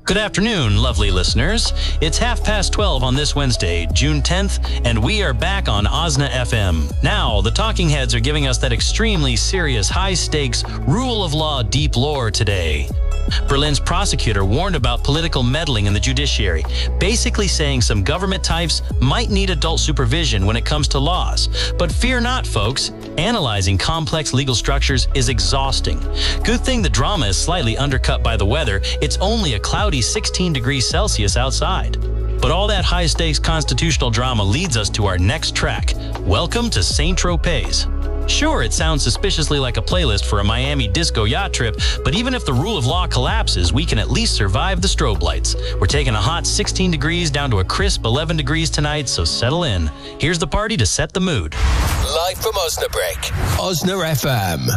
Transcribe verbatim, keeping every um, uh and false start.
Good afternoon, lovely listeners. It's half past twelve on this Wednesday, June tenth, and we are back on Osna F M. Now, the talking heads are giving us that extremely serious, high-stakes, rule of law deep lore today. Berlin's prosecutor warned about political meddling in the judiciary, basically saying some government types might need adult supervision when it comes to laws. But fear not, folks. Analyzing complex legal structures is exhausting. Good thing the drama is slightly undercut by the weather. It's only a cloudy sixteen degrees Celsius outside. But all that high-stakes constitutional drama leads us to our next track. Welcome to Saint-Tropez. Sure, it sounds suspiciously like a playlist for a Miami disco yacht trip, but even if the rule of law collapses, we can at least survive the strobe lights. We're taking a hot sixteen degrees down to a crisp eleven degrees tonight, so settle in. Here's the party to set the mood. Live from Osnabrück, Osna F M.